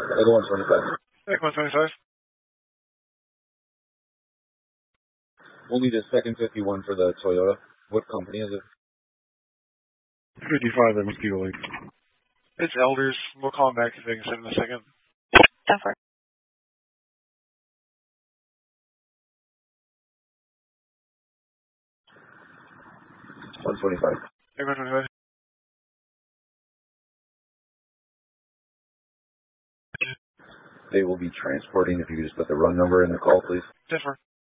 Other 125. Back 125. We'll need a second 51 for the Toyota. What company is it? 55, that must be like. It's Elders. We'll call them back if they can send in a second. Suffer. 125. Back 125. They will be transporting. If you could just put the run number in the call, please. Different.